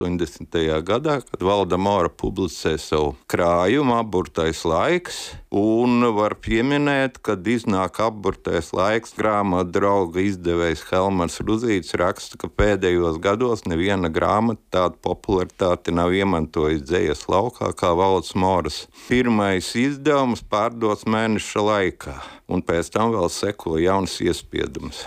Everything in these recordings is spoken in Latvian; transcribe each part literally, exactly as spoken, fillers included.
astoņdesmitajā gadā, kad Valdemāra publicē savu krājumu Apburtais laiks, un var pieminēt, kad iznāk Apburtais laiks, grāmatu drauga izdevējs Helmans Ruzīts raksta, ka pēdējos gados neviena grāmata tādu popularitāti nav iemantojis dzejas laukā kā Valdemāras pirmais izdevums pārdots mēneša laikā, un pēc tam vēl seko jauns iespiedums.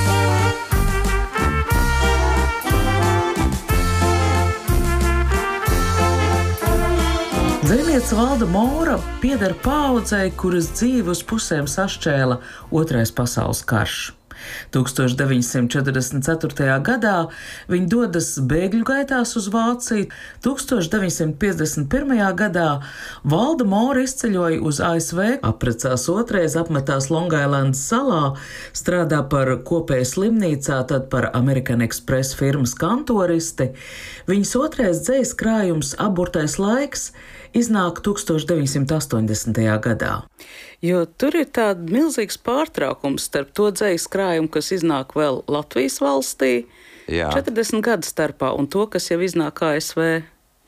Dzejniece Valda Mora pieder paaudzei, kuras dzīvi uz pusēm sašķēla Otrais pasaules karš. tūkstoš deviņsimt četrdesmit ceturtajā gadā viņa dodas bēgļu gaitās uz Vāciju. tūkstoš deviņsimt piecdesmit pirmajā gadā Valda Mora izceļoja uz A S V, apprecās otrais, apmetās Longailandas salā, strādā par kopēju slimnīcā, tad par American Express firmas kantoristi. Viņas otrais dzejas krājums Apburtais laiks iznāk tūkstoš deviņsimt astoņdesmitajā gadā. Jo tur ir tāds milzīgs pārtraukums starp to dzejas krājumu, kas iznāk vēl Latvijas valstī, Jā. četrdesmit gadu starpā, un to, kas jau iznāk A S V.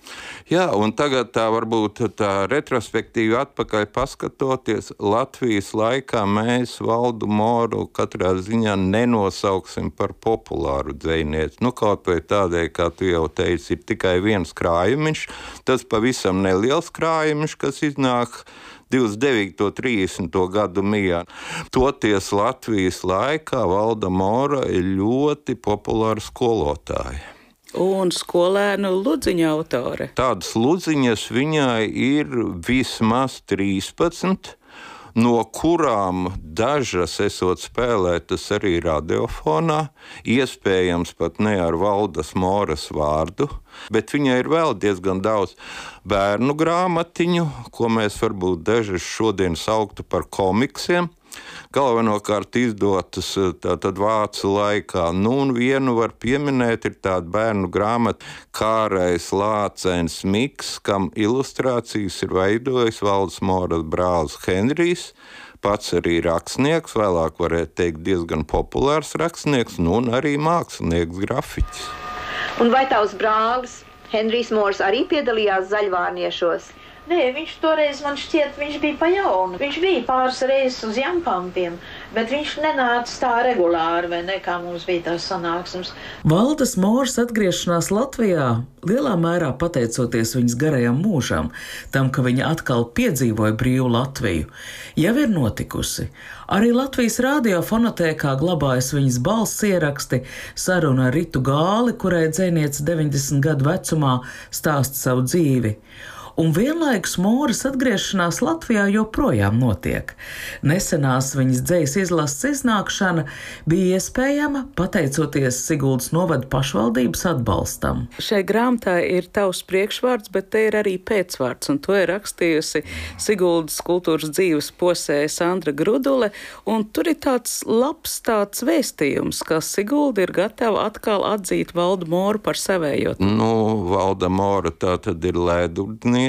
Jā, un tagad tā varbūt tā retrospektīvi atpakaļ paskatoties, Latvijas laikā mēs Valdu Moru katrā ziņā nenosauksim par populāru dzejnieci. Nu, kaut vai tādēļ, kā tu jau teici, ir tikai viens krājumiņš, tas pavisam neliels krājumiņš, kas iznāk divdesmit devīto trīsdesmito gadu mijā. Toties Latvijas laikā Valda Mora ir ļoti populāra skolotāja. Un skolēnu ludziņu autore. Tādas ludziņas viņai ir vismaz trīspadsmit, no kurām dažas esot spēlētas arī radiofonā, iespējams pat ne ar Valdas Moras vārdu, bet viņai ir vēl diezgan daudz bērnu grāmatiņu, ko mēs varbūt dažas šodien sauktu par komiksiem, galvenokārt izdotas tātad vācu laikā. Nu, un vienu var pieminēt, ir tāda bērnu grāmata Kārais Lācens Miks, kam ilustrācijas ir veidojis Valdes Moras brālis Henrijs, pats arī rakstnieks, vēlāk varētu teikt diezgan populārs rakstnieks, nu un arī mākslinieks, grafiķis. Un vai tavs brālis Henrijs Mors arī piedalījās zaļvārniešos? Nē, viņš toreiz, man šķiet, viņš bija pa jaunu. Viņš bija pāris reizes uz Jampampiem, bet viņš nenāca tā regulāri, vai ne, kā mums bija tās sanāksmes. Valdes Moras atgriešanās Latvijā lielā mērā pateicoties viņas garajam mūžam, tam, ka viņa atkal piedzīvoja brīvu Latviju, jau ir notikusi. Arī Latvijas radio fonotēkā glabājas viņas balss ieraksti, saruna ar Ritu Gāli, kurai dzejniece deviņdesmit gadu vecumā stāsta savu dzīvi. Un vienlaikus Moras atgriešanās Latvijā joprojām notiek. Nesenās viņas dzejas izlases iznākšana bija iespējama pateicoties Siguldas novada pašvaldības atbalstam. Šai grāmatā ir tavs priekšvārds, bet te ir arī pēcvārds, un to ir rakstījusi Siguldas kultūras dzīves posēja Sandra Grudule, un tur ir tāds labs tāds vēstījums, ka Sigulda ir gatava atkal atzīt Valdu Moru par savējo. Nu, Valda Mora tā tad ir lēdurniece.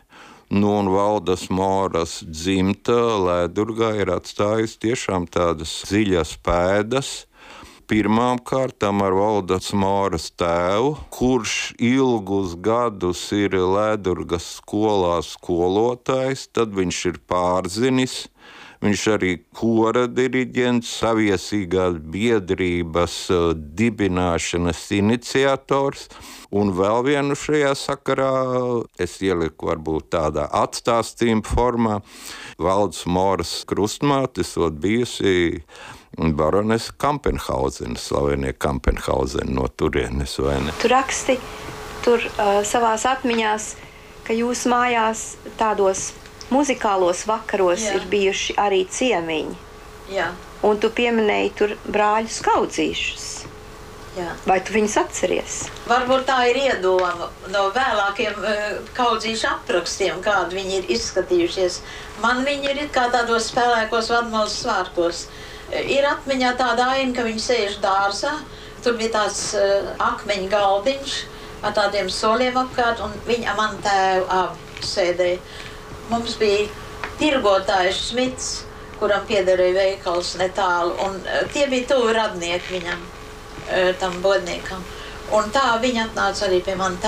Nu, un Valdas Moras dzimta Lēdurgā ir atstājusi tiešām tādas dziļas pēdas. Pirmām kārtām ar Valdas Moras tēvu, kurš ilgus gadus ir Lēdurgas skolā skolotājs, tad viņš ir pārzinis. Viņš arī kora diriģents, saviesīgās biedrības dibināšanas iniciators. Un vēl vienu šajā sakarā es ieliku varbūt tādā atstāstījuma formā. Valdes Moras krustmāte esot bijusi baronese Kampenhauzena, slavenie Kampenhauzena no turienes, vai ne? Tu raksti tur uh, savās atmiņās, ka jūs mājās tādos muzikālos vakaros Jā. Ir bijuši arī ciemiņi. Jā. Un tu pieminēji tur brāļus Kaudzīšus. Jā. Vai tu viņus atceries? Varbūt tā ir iedoma no vēlākiem uh, Kaudzīšu aprakstiem, kādi viņi ir izskatījušies. Man viņi ir kā tādos spēlēkos Vadmalas svārkos. Uh, ir atmiņā tāda aina, ka viņi sēž dārzā. Tur bija tāds uh, akmeņu galdiņš ar tādiem soliem apkārt, un viņa man tēvu abi sēdēja. Mums bija tirgotājs Šmits, kuram piederēja veikals netālu, un tie bija tuvi radnieki viņam, tam bodniekam. Un tā viņa atnāca arī pie manis